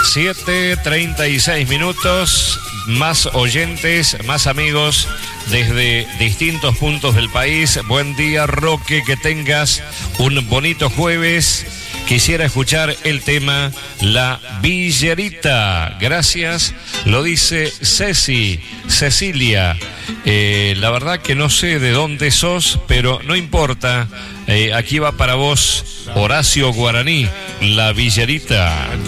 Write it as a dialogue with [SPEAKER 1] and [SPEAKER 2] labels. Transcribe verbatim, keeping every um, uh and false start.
[SPEAKER 1] siete treinta y seis minutos, más oyentes, más amigos desde distintos puntos del país. Buen día, Roque, que tengas un bonito jueves. Quisiera escuchar el tema La Villerita. Gracias, lo dice Ceci, Cecilia. Eh, la verdad que no sé de dónde sos, pero no importa. Eh, aquí va para vos, Horacio Guaraní, La Villerita.